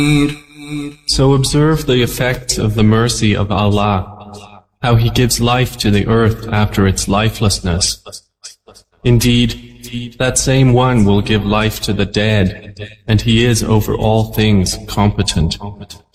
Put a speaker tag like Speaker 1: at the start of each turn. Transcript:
Speaker 1: So observe the effects of the mercy of Allah, how He gives life to the earth after its lifelessness. Indeed, that same one will give life to the dead, and He is over all things competent.